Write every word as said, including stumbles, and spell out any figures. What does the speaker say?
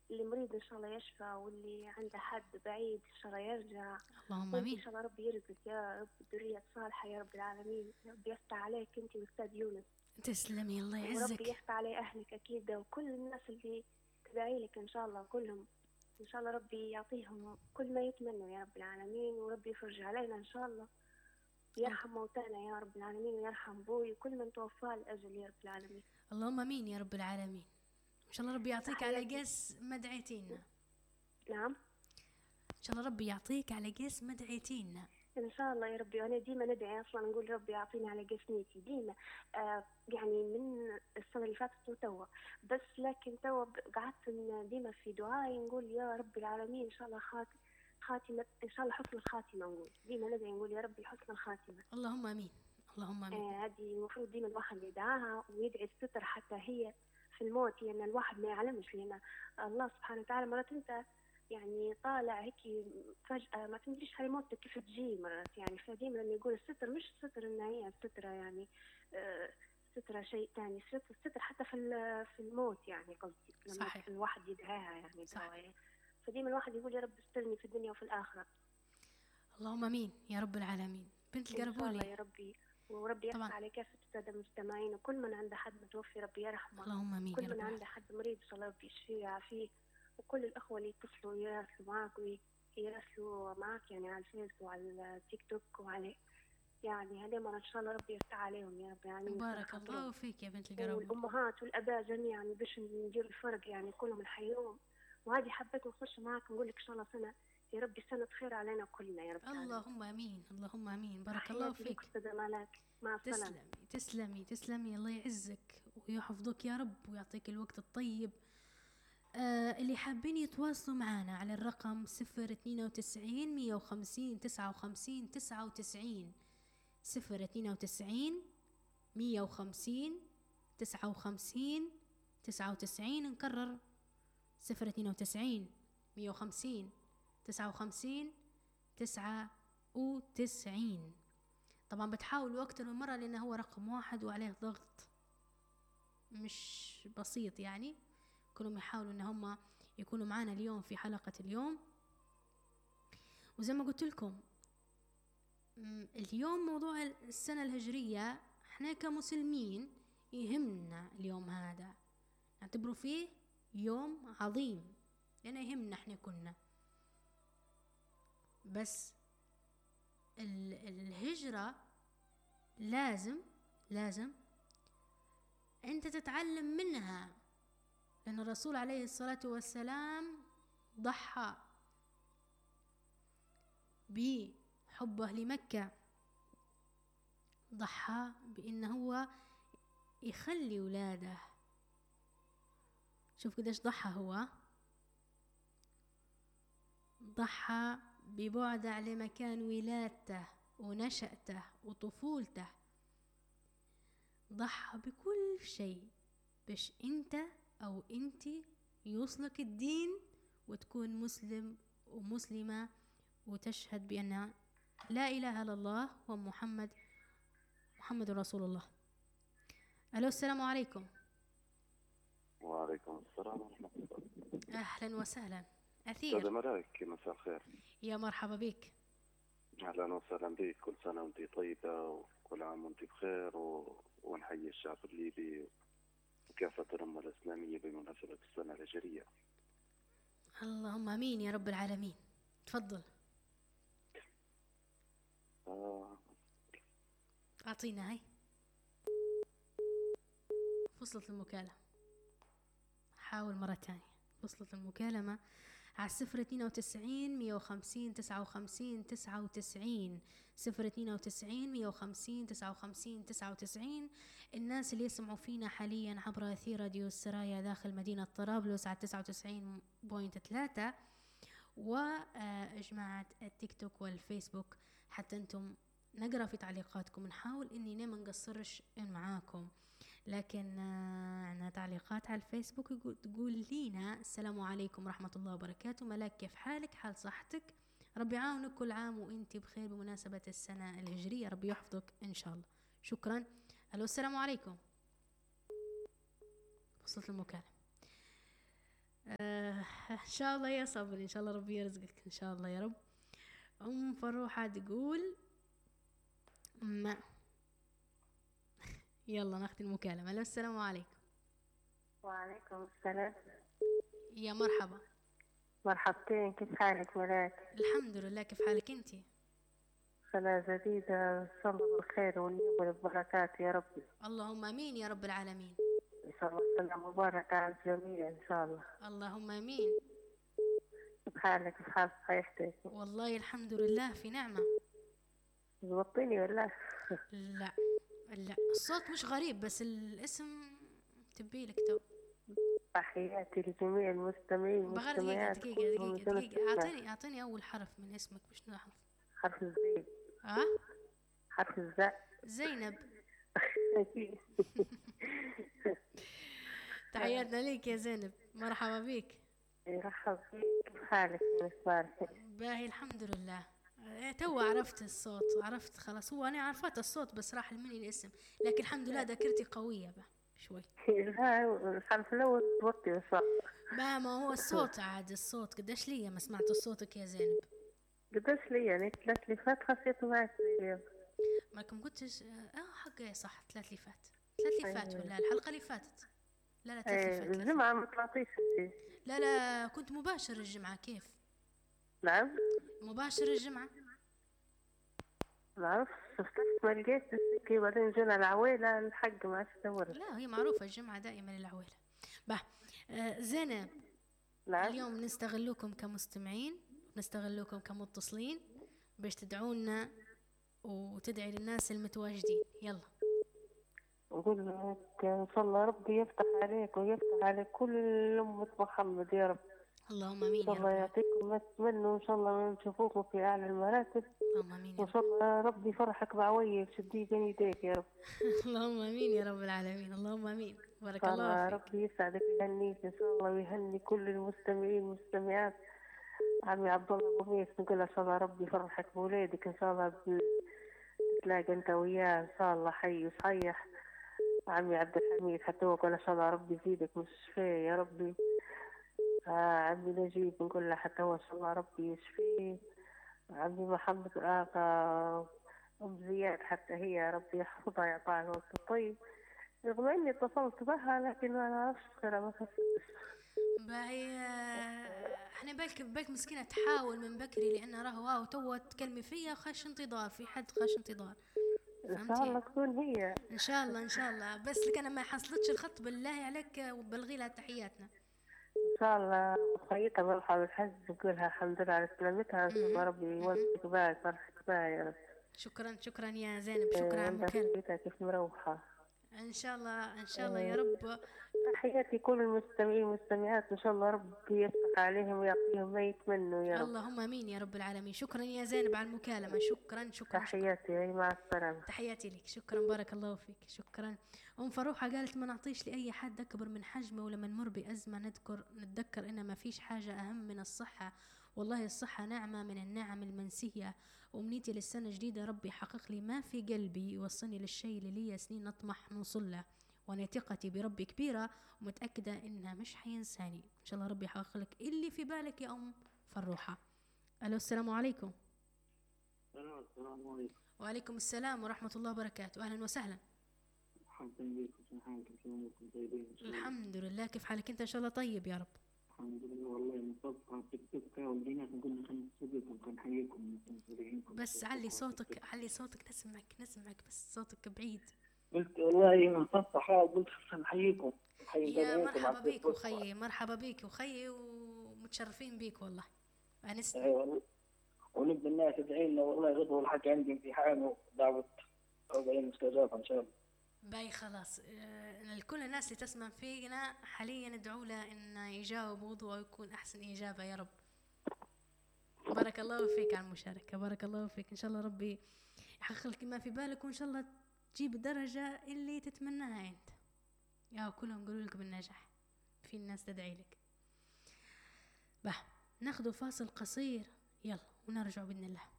اللي مريض إن شاء الله يشفى، واللي عنده حد بعيد إن شاء الله يرجع. اللهم وانت امين. إن شاء الله ربي يرزقك يا رب ذرية صالحة يا رب العالمين. ربي يفتح عليك انت وأستاذ يونس. تسلمي الله وربي يعزك. يفتح علي أهلك أكيد، وكل الناس اللي تدعي لك إن شاء الله كلهم إن شاء الله ربي يعطيهم كل ما يتمنوا يا رب العالمين، وربي يفرج علينا إن شاء الله، يرحم موتانا يا رب العالمين، ويرحم بوي وكل من توفى الأجل يا رب العالمين. اللهم امين يا رب العالمين. ان شاء الله ربي يعطيك على تحياتي. قس ما دعيتينا. نعم ان شاء الله ربي يعطيك على قس ما دعيتينا. ان شاء الله يا ربي. وانا ديما ندعي اصلا، نقول ربي يعطيني على قسمتي ديما. آه يعني من السنه اللي فاتت وتوا، بس لكن توا قعدت ديما في دعائي نقول يا رب العالمين ان شاء الله خاتم خاتمه ان شاء الله حسن الخاتمه. نقول ديما ندعي نقول يا ربي حسن الخاتمه. اللهم امين. اللهم امين. هذه آه المفروض ديما الواحد يدعاها ويدعي الستر حتى هي في الموت، لان يعني الواحد ما يعلمش، لان الله سبحانه وتعالى مرات انت يعني طالع هيك فجأة ما تدريش هاي موتك كيف تجي مرات يعني. فديما لما يقول الستر مش ستر إن هي سترة يعني آه سترة شيء تاني، ستر ستر حتى في في الموت يعني قصدي لما صحيح. الواحد يدعاها يعني صحيح. فديما الواحد يقول يا رب استرني في الدنيا وفي الآخرة. اللهم امين يا رب العالمين. بنت القربولي إن شاء الله القربولي يا ربي. وربي يفتح على كافة السادة المستمعين، وكل من عنده حد متوفي ربي يرحمه. اللهم امين. كل من عنده حد مريض إن شاء الله ربي يشفيه ويعافيه. وكل الأخوة اللي يتصلوا يراسلوا معك ويراسلوا معك يعني على الفيس وعلى التيك توك وعلى يعني هذا مرة إن شاء الله ربي يفتح عليهم يا رب يعني. بارك الله فيك يا بنت القربولي. والأمهات والأباء جميعا باش ندير الفرق يعني كلهم نحيوهم. وهذه حبيت نخش معك نقول لك إن شاء الله سنة يا ربي سنة خير علينا كلنا يا رب. اللهم امين. اللهم امين. بارك الله فيك. مع تسلمي تسلمي تسلمي. الله يعزك ويحفظك يا رب ويعطيك الوقت الطيب. آه اللي حابين يتواصلوا معنا على الرقم صفر اثنين وتسعين مية وخمسين تسعة وخمسين تسعة وتسعين صفر اثنين وتسعين مية وخمسين تسعة وخمسين تسعة وتسعين. نكرر صفر اثنين وتسعين مية وخمسين تسعة وخمسين تسعة وتسعين. طبعا بتحاولوا أكتر من مرة لأنه هو رقم واحد وعليه ضغط مش بسيط يعني. كلهم يحاولوا ان هم يكونوا معنا اليوم في حلقة اليوم. وزي ما قلت لكم اليوم موضوع السنة الهجرية احنا كمسلمين يهمنا اليوم هذا، نعتبره فيه يوم عظيم لأنه يهمنا احنا كنا. بس الهجرة لازم لازم انت تتعلم منها، لأن الرسول عليه الصلاة والسلام ضحى بحبه لمكة، ضحى بأنه هو يخلي ولاده. شوف قديش ضحى، هو ضحى ببعده على مكان ولادته ونشأته وطفولته، ضحى بكل شيء باش انت أو أنتي يوصلك الدين وتكون مسلم ومسلمة وتشهد بأن لا إله إلا الله ومحمد محمد رسول الله. ألو السلام عليكم. وعليكم السلام ورحمة الله. أهلا وسهلا. أثير أستاذة ملاك مساء الخير. يا مرحبا بك. أهلا وسهلا بك. كل سنة وأنتي طيبة وكل عام وأنتي بخير و... ونحيي الشعب الليبي وكافة الأمة الإسلامية بمناسبة السنة الهجرية. اللهم آمين يا رب العالمين. تفضل. آه. أعطينا هاي. فصلت المكالمة، حاول مرة تانية. فصلت المكالمة على صفر اثنين وتسعين مية وخمسين تسعة وخمسين تسعة وتسعين صفر اثنين وتسعين مية وخمسين تسعة وخمسين تسعة وتسعين. الناس اللي يسمعوا فينا حاليا عبر أثير راديو السرايا داخل مدينة طرابلس على تسعة وتسعين فاصلة ثلاثة وجماعة التيك توك والفيسبوك، حتى انتم نقرأ في تعليقاتكم. نحاول اني ما نقصرش معاكم، لكن عندنا تعليقات على الفيسبوك تقول لينا السلام عليكم ورحمة الله وبركاته. ملاك كيف حالك؟ حال صحتك؟ ربي يعاونك كل عام وانت بخير بمناسبة السنة الهجرية، ربي يحفظك ان شاء الله. شكرا. الو السلام عليكم. وصلت المكالمة. أه ان شاء الله يا صبر، ان شاء الله ربي يرزقك ان شاء الله يا رب. ام فروحة تقول ما يلا ناخذ المكالمة. الو السلام عليكم. وعليكم السلام. يا مرحبا. مرحبتين، كيف حالك ملاك؟ الحمد لله، كيف حالك انتي؟ سنة جديدة إن شاء الله بالخير والنعم والبركات يا رب. اللهم امين يا رب العالمين. إن شاء الله سنة مباركة على الجميع إن شاء الله. اللهم امين. كيف حالك؟ كيف حال صحيحتك؟ والله الحمد لله في نعمة. زبطيني ولا؟ لا لا الصوت مش غريب بس الاسم تبيلك تو. تحياتي لجميع المستمعين بغير دقيقة والمستمعات. دقيقة كلهم دقيقة من دقيقة سنة اعطيني اعطيني اول حرف من اسمك مش نعرف. حرف الزين. اه حرف الزاء. زينب. تحياتنا ليك يا زينب، مرحبا بيك. يرحب فيك، كيف حالك؟ مبارك. باهي الحمد لله. إيه، تو عرفت الصوت، عرفت خلاص، هو انا عرفت الصوت بس راح مني الاسم، لكن الحمد لله ذاكرتي قوية بقى شوي. لا الحرف الأول زبطي إن شاء الله. ما ما هو الصوت عاد الصوت قديش لي ما سمعت صوتك يا زينب. قديش لي يعني ثلاث لفات خسيت معك اليوم. مالكم كنتش اه حق صح ثلاث لفات ثلاث لفات ولا الحلقة اللي فاتت؟ لا لا ثلاث لفات. الجمعة ما طلعتيش انتي؟ لا لا كنت مباشر الجمعة. كيف نعم مباشر الجمعة؟ ما اعرفش، شفتك ما لقيت السكي بعدين جينا العويلة الحق ما عادش دورت. لا هي معروفة الجمعة دائما العويلة. bah آه زينب. نعم. اليوم نستغلكم كمستمعين، نستغلكم كمتصلين باش تدعونا وتدعي للناس المتواجدين. يلا نقول لك ان شاء الله ربي يفتح عليك ويفتح على كل أمة محمد يا رب. اللهم امين ان شاء يا الله رب. يعطيكم ما تتمنوا، ان شاء الله نشوفوكم في اعلى المراتب. اللهم امين يا وان رب. شاء الله ربي يفرحك بعويل شدي بين يديك يا رب. اللهم امين يا رب العالمين. اللهم امين. بارك ان شاء الله الله فيك. ربي يسعدك ويهنيك ان شاء الله ويهني كل المستمعين والمستمعات. عمي عبد الله قميص نقول ان شاء الله ربي يفرحك بولادك ان شاء الله ب... تلاقي انت وياه ان شاء الله حي وصحيح. عمي عبد الحميد حتى هو قال ان شاء الله ربي يزيدك من الشفاء يا ربي. آه عمي نجيب نقول له حتى هو ان شاء الله ربي يشفيه. عمي محمد آقا ام زياد حتى هي ربي يحفظها يعطاها الوقت الطيب. رغم اني اتصلت بها لكن ما نعرفش خير ما خفتش. باهي احنا بالك بالك مسكينة تحاول من بكري لان راهو واو تو تكلمي فيا خاش انتظار، في حد خاش انتظار. ان شاء الله تكون هي. ان شاء الله ان شاء الله، بس لك انا ما حصلتش الخط بالله عليك وبلغي لها تحياتنا. ان شاء الله خيطة مرحبا بالحج نقولها الحمد لله على سلامتها. ان شاء الله ربي يوفقك بها يفرحك بها يا رب. شكرا شكرا يا زينب، شكرا على المكالمة. كيف مروحة؟ ان شاء الله ان شاء الله يا رب. تحياتي كل المستمعين والمستمعات ان شاء الله ربي يفتح عليهم ويعطيهم ما يتمنوا يا رب. اللهم امين يا رب العالمين. شكرا يا زينب على المكالمة. شكرا شكرا. تحياتي مع السلامة. تحياتي لك. شكرا بارك الله فيك. شكرا. ام فروحة قالت ما نعطيش لاي حد اكبر من حجمه، ولما نمر بازمة نذكر نتذكر ان ما فيش حاجة اهم من الصحة. والله الصحة نعمة من النعم المنسية. أمنيتي للسنة الجديدة ربي يحقق لي ما في قلبي، يوصلني للشيء اللي لي سنين نطمح نوصل له، وأنا ثقتي بربي كبيرة ومتأكدة إنها مش حينساني. إن شاء الله ربي يحقق لك اللي في بالك يا أم فروحة. ألو السلام عليكم. السلام عليكم. وعليكم السلام ورحمة الله وبركاته. أهلا وسهلا. الحمد لله، كيف حالك أنت؟ إن شاء الله طيب يا رب. الحمد لله والله مصطفى تيك توك والبنات نقول لكم نسبكم نحييكم ونسبكم. بس علي صوتك علي صوتك نسمعك نسمعك بس صوتك بعيد. قلت والله مصطفى حاول قلت خلنا نحييكم. يا مرحبا بيك وخيي، مرحبا بيك وخيي ومتشرفين بيك والله. أنسنا. أي والله. ونبي الناس تدعي لنا والله غدوة الحكي عندي امتحان ودعوة أربعين مستجابة إن شاء الله. باي خلاص. آه لكل الناس اللي تسمع فينا حاليا ندعو له إن يجاوب موضوع ويكون أحسن إجابة يا رب. بارك الله فيك على المشاركة، بارك الله فيك. إن شاء الله ربي يحقق لك ما في بالك وإن شاء الله تجيب الدرجة اللي تتمناها أنت. يا كلهم يقولوا لك بالنجاح، في الناس تدعي لك. bah ناخذ فاصل قصير يلا ونرجع بإذن الله.